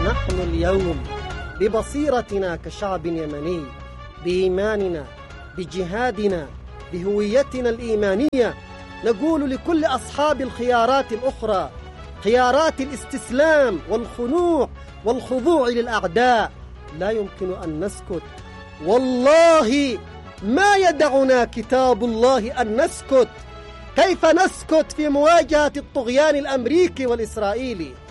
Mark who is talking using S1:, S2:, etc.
S1: نحن اليوم ببصيرتنا كشعب يمني، بإيماننا، بجهادنا، بهويتنا الإيمانية، نقول لكل أصحاب الخيارات الأخرى، خيارات الاستسلام والخنوع والخضوع للأعداء، لا يمكن أن نسكت. والله ما يدعنا كتاب الله أن نسكت. كيف نسكت في مواجهة الطغيان الأمريكي والإسرائيلي؟